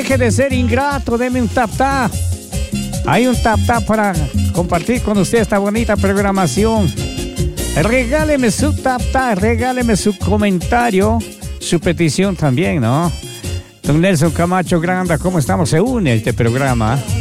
Deje de ser ingrato, deme un tap. Hay un tap para compartir con usted esta bonita programación. Regáleme su tap, regáleme su comentario, su petición también, ¿no? Don Nelson Camacho Granda, ¿cómo estamos? Se une a este programa.